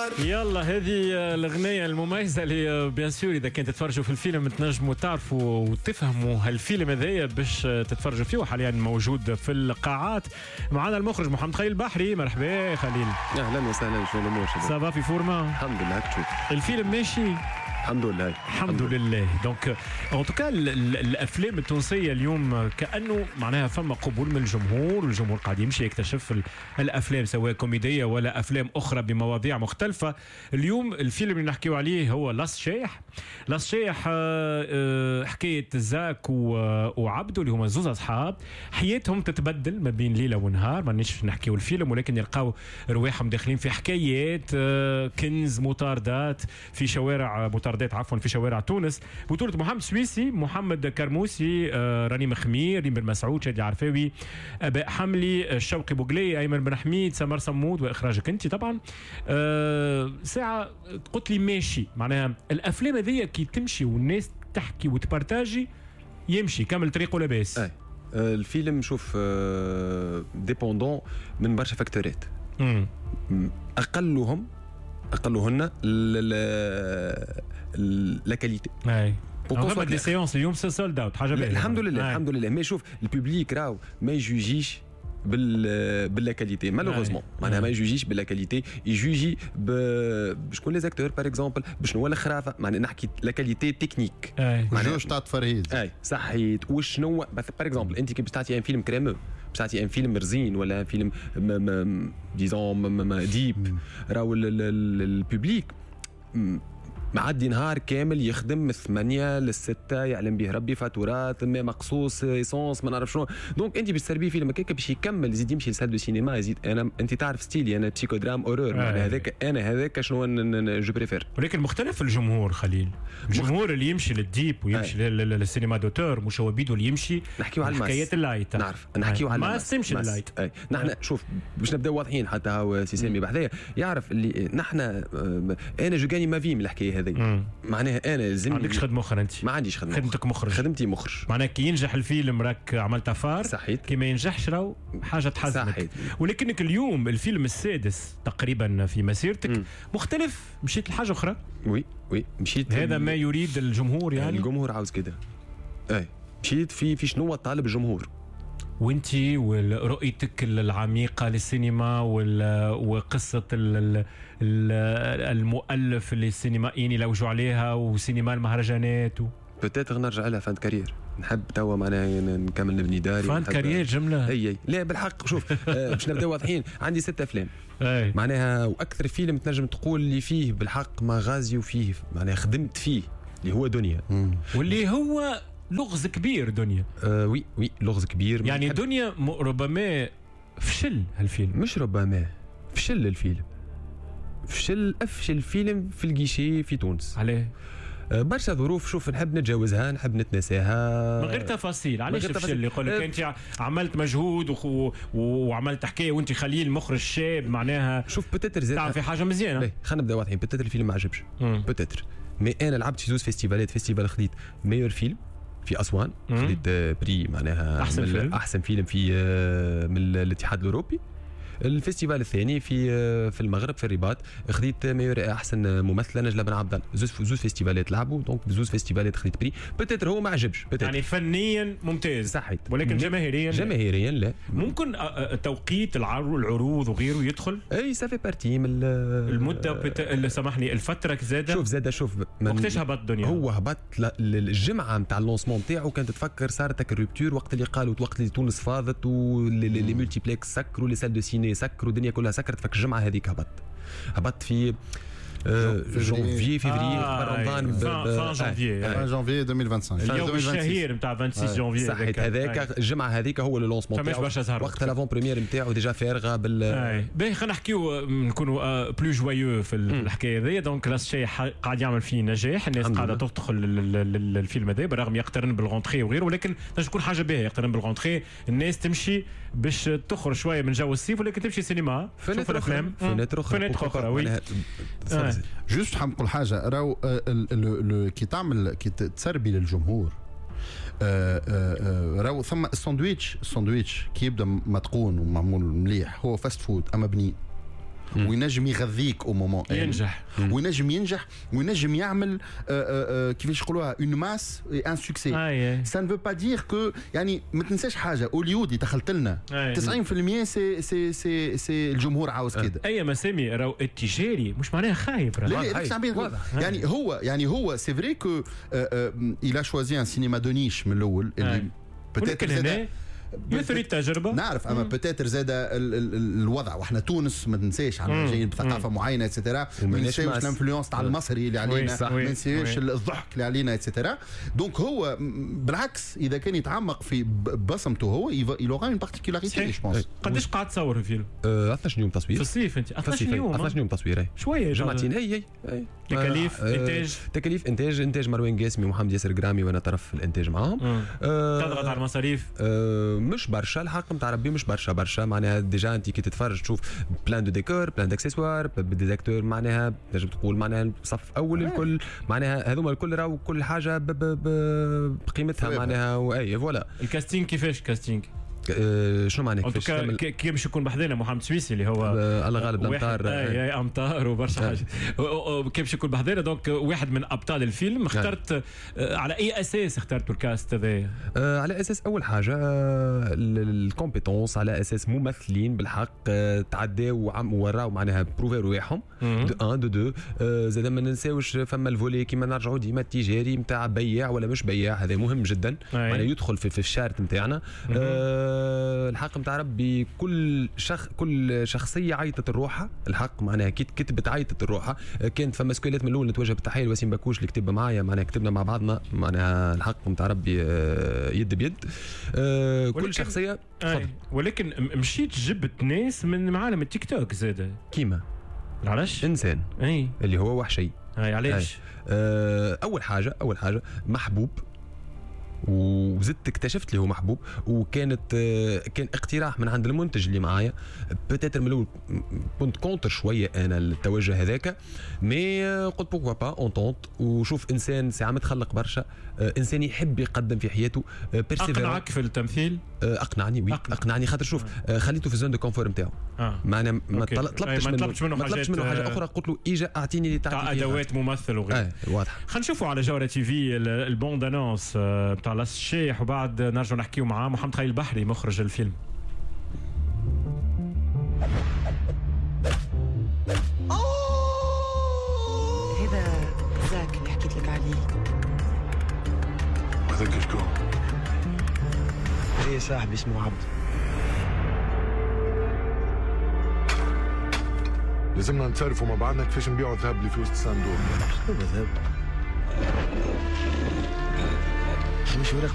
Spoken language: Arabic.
يلا هذه الأغنية المميزة اللي بيان سور إذا كنت تتفرجوا في الفيلم تنجموا تعرفوا وتفهموا هالفيلم هذايا باش تتفرجوا فيه، وحاليا موجود في القاعات. معنا المخرج محمد خليل البحري. مرحبا خليل. اهلا وسهلا، شنو الامور شباب؟ صافا في فورما؟ الحمد لله. تشوف الفيلم ماشي الحمد لله. الحمد لله. دونك ان توكا الافلام التونسيه اليوم كانه معناها فما قبول من الجمهور، والجمهور قاعد يمشي يكتشف الافلام سواء كوميديه ولا افلام اخرى بمواضيع مختلفه. اليوم الفيلم اللي نحكيو عليه هو لاص شيح. حكايه زاك وعبده اللي هما زوز اصحاب، حياتهم تتبدل ما بين ليله ونهار. مانيش نحكيو الفيلم، ولكن يلقاو رواحهم داخلين في حكايات كنز، مطاردات في شوارع في شوارع تونس. بطولة محمد سويسي، محمد كرموسي، رنيم خمير، ريم بن مسعود، شادي عرفاوي، أباء حملي، شوقي بوغلي، أيمن بن حميد، سمر صمود، وإخراجك أنت طبعا. ساعة قلت لي ماشي، معناها الأفلام هذيا كي تمشي والناس تحكي وتبارتاجي يمشي كامل طريقه لاباس. الفيلم شوف ديبوندون من برشا فاكتورات. أقلهن لا كاليتي. بوكو دي سيونس اليوم سولد اوت حاجه باهيه الحمد لله. الحمد لله. ما شوف البوبليك راهو ما يجوجيش باللا كاليتي مالوغوزمون، معناها ما يجوجيش باللا كاليتي، يجوجي بشكون لي زاكتور باغ اكزومبل، بشنو ولا خرافه، معناها نحكي لا كاليتي تكنيك. جوج تاع تفرهيد صحيت. وشنو باغ اكزومبل انت كي باش تعطي ان فيلم كريمو، باش تعطي ان فيلم رزين ولا فيلم ديزون ديب، راهو البوبليك معدي نهار كامل يخدم من 8 ل6 يعلم به ربي فاتورات ما مقصوص ايسونس ما نعرف شنو. دونك انت باش تسربي فيلم هكاك باش يكمل يزيد يمشي لسال دو سينما، يزيد انا انت تعرف ستيلي انا بسيكو درام اورور، هذاك شنو جو بريفير. ولكن مختلف الجمهور خليل، الجمهور اللي يمشي للديب ويمشي للسينما دوتور، مش هو بيدو اللي يمشي نحكيو على حكايات اللايت. نعرف نحكيو على ما سمش اللايت. نحن شوف باش نبداو واضحين، حتى هو سي سامي بحذايا يعرف اللي نحن انا جو غاني ما في من الحكايه هذه. معناها انا لازم. ما عندكش خدمه اخرى انت؟ ما عنديش خدمه. خدمتك مخرج. خدمتي مخرج. معناها كي ينجح الفيلم راك عملت افار. صحيت. كي ما ينجحش راهو حاجه تحزنك. ولكنك اليوم الفيلم السادس تقريبا في مسيرتك مختلف، مشيت لحاجه اخرى. وي مشيت. هذا ما يريد الجمهور، يعني الجمهور عاوز كده. مشيت في شنو طالب الجمهور. وانتي ورؤيتك العميقة للسينما وقصة المؤلف للسينمائيين اللي لوجوا عليها وسينما المهرجانات بتاتر نرجع لها فانت كارير. نحب توا معناها نكمل نبني داري فانت كارير جملة. اي لا بالحق شوف باش نبداو واضحين. عندي 6 أفلام معناها، واكثر فيلم تنجم تقول اللي فيه بالحق مغازي وفيه معناها خدمت فيه اللي هو دنيا، واللي هو لغز كبير دنيا. وي لغز كبير. يعني دنيا ربما فشل هالفيلم. مش ربما فشل الفيلم، افشل فيلم في الجيشي في تونس. عليه برشا ظروف. شوف نحب نتجاوزها، نحب نتناساها من غير تفاصيل. علاش فشل؟ يقول لك انت عملت مجهود وعملت حكايه وانت خليل مخرج شاب، معناها شوف بتتر زاد تعرف في حاجه مزيانه. خلينا نبدا واضحين. بتتر الفيلم ما عجبش بتتر، مي انا لعبت في زوز فيستيفالات. فيستيفال خديت ميور فيلم في أسوان، خديت بري معناها أحسن فيلم في من الاتحاد الأوروبي. الفيستيفال الثاني في المغرب في الرباط خديت ميور احسن ممثله نجله بن عبد الله. زوز فيستيفالات لعبوا، دونك بزوز فيستيفالات خديت بري. بتاتر هو ما عجبش يعني فنيا ممتاز صحيت، ولكن جماهيريا لا. ممكن توقيت العروض وغيره يدخل. اي سافي بارتي من المده اللي سامحني الفتره زاده. شوف وقتاش هبط الدنيا؟ هو هبط الجمعه نتاع اللونسمون تاعو كانت تفكر صارت الروبتور وقت اللي قالوا وقت اللي تونس فاضت ولي مولتيبلكس سكروا لي سال دو سيني سكروا الدنيا كلها سكرت. فك الجمعه هذيك هبط في جانفي فيفري رمضان فان جانفي 2025 اليوم الشهير نتاع 26 جانفي. صحيح هذاك الجمعه هذيك هو اللونسمون تاعو وقت لافون بريمير نتاعو ديجا فارغه باهي. خلينا نحكيو نكونوا بلو جويو في الحكايه هذه. دونك لاص شيء قاعد يعمل فيه نجاح، الناس قاعده تدخل للفيلم هذا بالرغم يقترن بالغونتري وغيره، ولكن تنجم تكون حاجه باهيه يقترن بالغونتري. الناس تمشي باش تخرج شويه من جو الصيف، ولكن تمشي سينما تشوف الافلام فنتر اخرى. وي جوست حاب نقول حاجه. راهو كي تسربي للجمهور راهو ثم الساندويتش كي يبدا متقون ومعمول مليح هو فاست فود اما بنين. وينجم يغذيك او مومون ينجح وينجم ينجح وينجم يعمل كيفاش يقولوها اون ماس ان سوكسي. سا نفو با دير كو يعني ما تنساش حاجه هوليود دخلت لنا 90% سي الجمهور عاوز كده. اي مسامي راهو التجاري مش معناها خايب. لا يعني هو سي فري كو الى شوازي ان سينما دو نيش من الاول اللي بتاتر يثري التجربه نعرف اما بتاتر زاد الوضع واحنا تونس ما تنساش عندنا جايين بثقافه معينه اتسيتيرا ما ننساوش الانفلونس تاع المصري اللي علينا ما ننساوش الضحك اللي علينا اتسيتيرا. دونك هو بالعكس اذا كان يتعمق في بصمته هو يلوغا اون بارتيكولاريتي جو بونس. قداش قاعد تصور الفيلم؟ 12 يوم تصوير في الصيف. انت 12 يوم 12 يوم تصوير شويه جمعتين. اي تكاليف انتاج مروان قاسمي ومحمد ياسر قرامي وانا طرف في الانتاج معاهم. تضغط على المصاريف مش برشا الحق نتاع ربي مش برشا معناها ديجا انت كي تتفرج تشوف بلان دو ديكور بلان داكسيسوار بدي اكتور معناها تنجم تقول معناها صف اول الكل معناها هذوما الكل راهو كل حاجه بقيمتها معناها واي فوالا. الكاستينج كيفاش كاستينج؟ شنو معنى كيف باش يكون بحذنا محمد سويسي اللي هو الله غالب الامطار امطار وبرشا حاجات كيف باش يكون بحذنا. دونك واحد من ابطال الفيلم اخترت على اي اساس اخترتوا الكاست هذا؟ على اساس اول حاجه الكومبيتونس على اساس ممثلين بالحق تعداو وراو معناها بروفي رواحهم دو 1 دو 2 زاد ما ننساوش فما الفولي كيما نرجعوا ديما التجاري نتاع بياع ولا مش بياع هذا مهم جدا معناها يدخل في الشارت نتاعنا. الحق نتاع ربي كل شخصيه عيطت الروحه الحق معناها كتبت عيطت الروحه. كانت فما سكيلات من الاول نتوجه بالتحيه لوسيم باكوش اللي كتب معايا معناها كتبنا مع بعضنا معناها الحق نتاع ربي يد بيد كل شخصيه ولكن مشيت جبت ناس من معالم التيك توك زاده كيما علاش انسان اللي هو وحشي. علاش؟ اول حاجه محبوب وزدت اكتشفت اللي هو محبوب كان اقتراح من عند المنتج اللي معايا بتاتر من الاول كنت كونتر شويه انا التوجه هذاك مي قلت بوكوا با اون طونت وشوف انسان ساعه متخلق برشا انسان يحب يقدم في حياته اقنعك في التمثيل؟ اقنعني خاطر شوف خليته في الزون دو كونفور نتاعو معنا ما طلبتش منه حاجه اخرى قلت له اجا اعطيني اللي تاع ادوات ممثل وغيره. واضح. خلينا نشوفوا على جوهرة تي في البوند انونس بتاع لاس الشيح وبعد نرجع نحكيو مع محمد خليل البحري مخرج الفيلم. هذا زاك اللي حكيت لك عليه. هذاك شكون؟ هي صاحبي اسمه عبد. لازمنا نتصرفوا مع بعضنا كيفاش نبيعوا الذهب اللي في وسط الصندوق. شنو الذهب؟ مش ورق